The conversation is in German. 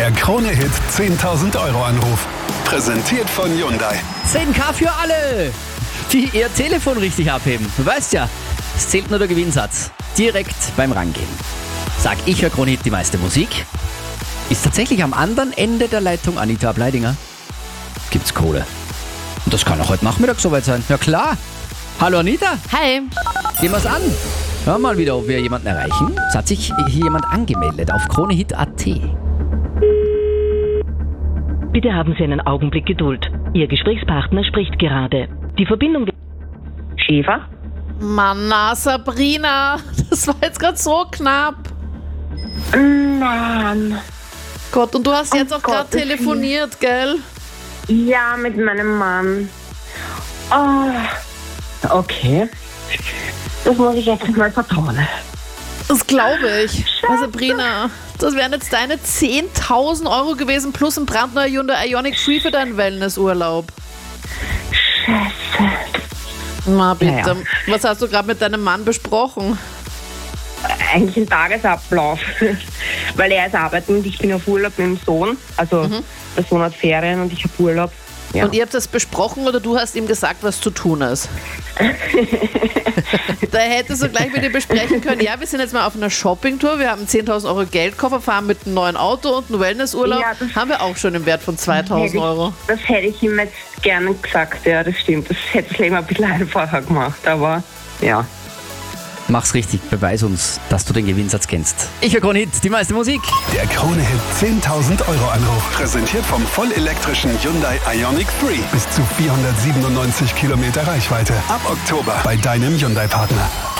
Der Krone-Hit 10.000 € Anruf. Präsentiert von Hyundai. 10.000 für alle, die ihr Telefon richtig abheben. Du weißt ja, es zählt nur der Gewinnsatz. Direkt beim Rangehen. Sag ich, höre Krone-Hit die meiste Musik. Ist tatsächlich am anderen Ende der Leitung Anita Ableidinger. Gibt's Kohle. Und das kann auch heute Nachmittag soweit sein. Ja klar. Hallo Anita. Hi. Gehen wir's an. Hör mal wieder, ob wir jemanden erreichen. Es hat sich hier jemand angemeldet auf kronehit.at. Bitte haben Sie einen Augenblick Geduld. Ihr Gesprächspartner spricht gerade. Die Verbindung... Schäfer? Mann, na, Sabrina, das war jetzt gerade so knapp. Mann. Gott, und du hast jetzt auch gerade Gottes telefoniert, gell? Ja, mit meinem Mann. Oh. Okay. Das muss ich jetzt mal vertrauen. Das glaube ich. Sabrina, das wären jetzt deine 10.000 € gewesen plus ein brandneuer Hyundai Ioniq 3 für deinen Wellnessurlaub. Scheiße. Na bitte, Naja. Was hast du gerade mit deinem Mann besprochen? Eigentlich ein Tagesablauf. Weil er ist arbeiten und ich bin auf Urlaub mit dem Sohn. Also der Sohn hat Ferien und ich habe Urlaub. Ja. Und ihr habt das besprochen oder du hast ihm gesagt, was zu tun ist? Da hättest du gleich mit ihm besprechen können, ja, wir sind jetzt mal auf einer Shoppingtour, wir haben 10.000 € Geldkoffer, fahren mit einem neuen Auto und einen Wellnessurlaub, Ja, das haben wir auch schon im Wert von 2.000 €. Das hätte ich ihm jetzt gerne gesagt, ja, das stimmt. Das hätte das Leben ein bisschen einfacher gemacht, aber ja. Mach's richtig, beweis uns, dass du den Gewinnsatz kennst. Ich höre Krone-Hit, die meiste Musik. Der Krone-Hit 10.000 € Anruf. Präsentiert vom vollelektrischen Hyundai Ioniq 3. Bis zu 497 Kilometer Reichweite. Ab Oktober bei deinem Hyundai-Partner.